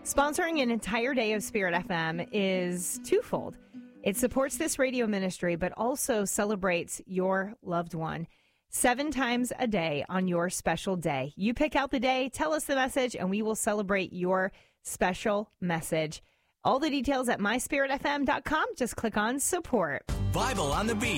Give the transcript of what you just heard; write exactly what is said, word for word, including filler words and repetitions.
Sponsoring an entire day of Spirit F M is twofold. It supports this radio ministry, but also celebrates your loved one seven times a day on your special day. You pick out the day, tell us the message, and we will celebrate your special message. All the details at my spirit f m dot com. Just click on support. Bible on the Beat.